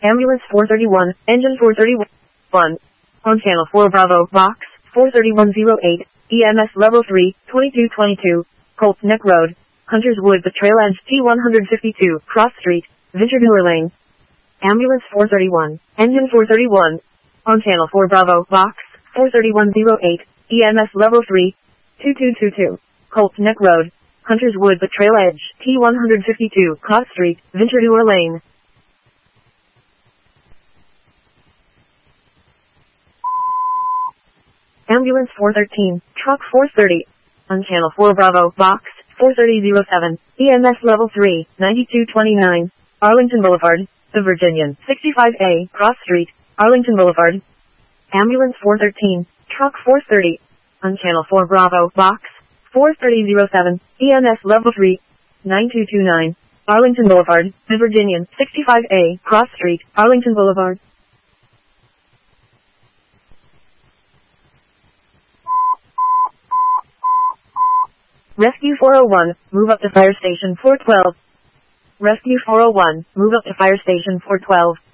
Ambulance 431, engine 431. On channel 4 Bravo, box 43108, EMS level 3, 2222, Colts Neck Road, Hunters Wood, the Trail Edge, T152, Cross Street, Venture Lane. Ambulance 431, engine 431. On channel 4 Bravo, box 43108, EMS level 3, 2222, Colts Neck Road, Hunters Wood, the Trail Edge, T152, Cross Street, Venture Lane. Ambulance 413, Truck 430. On channel 4 Bravo, box 43007, EMS level 3, 9229, Arlington Boulevard, The Virginian, 65A, Cross Street, Arlington Boulevard. Ambulance 413, Truck 430. On channel 4 Bravo, box 43007, EMS level 3, 9229, Arlington Boulevard, The Virginian, 65A, Cross Street, Arlington Boulevard. Rescue 401, move up to Fire Station 412. Rescue 401, move up to Fire Station 412.